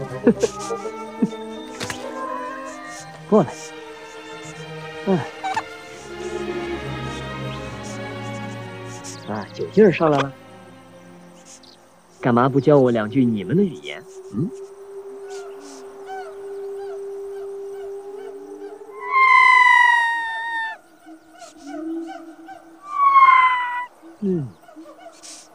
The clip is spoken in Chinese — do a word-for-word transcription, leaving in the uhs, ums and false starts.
过来。嗯。啊，酒劲儿上来了。干嘛不教我两句你们的语言？嗯。嗯。